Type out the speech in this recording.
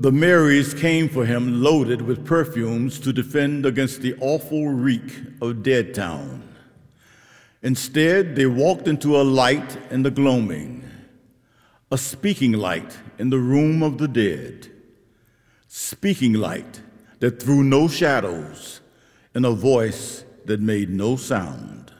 The Marys came for him loaded with perfumes to defend against the awful reek of Deadtown. Instead, they walked into a light in the gloaming, a speaking light in the room of the dead, speaking light that threw no shadows and a voice that made no sound.